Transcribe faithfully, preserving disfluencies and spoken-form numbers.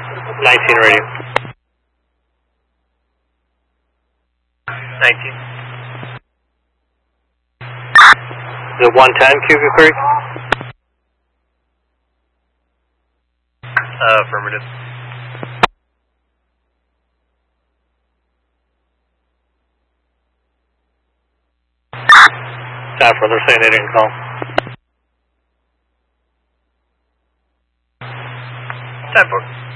nineteen radio. nineteen. The one ten Cougar Creek? Uh, affirmative. Staff, they're saying they didn't call. ten four.